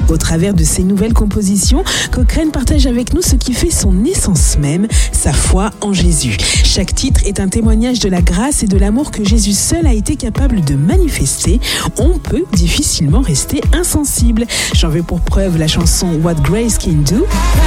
Au travers de ses nouvelles compositions, Cochrane partage avec nous ce qui fait son essence même, sa foi en Jésus. Chaque titre est un témoignage de la grâce et de l'amour que Jésus seul a été capable de manifester. On peut difficilement rester insensible. J'en veux pour preuve la chanson What Grace Can Do.